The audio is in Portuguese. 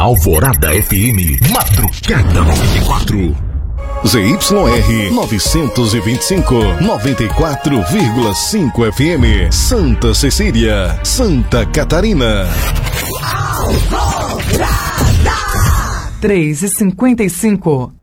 Alvorada FM, Madrugada 94. ZYR 925, 94,5 FM, Santa Cecília, Santa Catarina. 3h55.